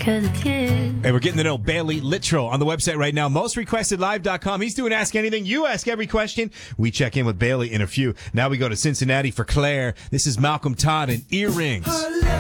'cause it's you. Hey, we're getting to know Bailey Littrell on the website right now. MostRequestedLive.com. He's doing Ask Anything. You ask every question. We check in with Bailey in a few. Now we go to Cincinnati for Claire. This is Malcolm Todd and Earrings.